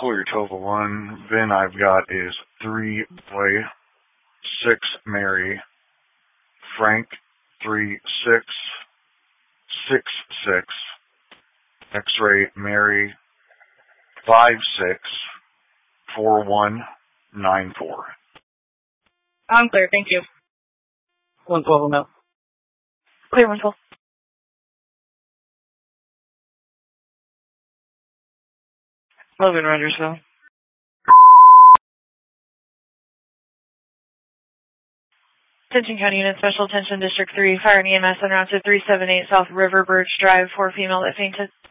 Collier 1201. VIN I've got is 3 boy, 6 Mary, Frank 3666, X-ray Mary 564194. I'm clear, thank you. 112 I'm out. Clear 112. Logan Rogersville. Attention County Unit Special Attention District 3, Fire and EMS en route to 378 South River Birch Drive for a female that fainted.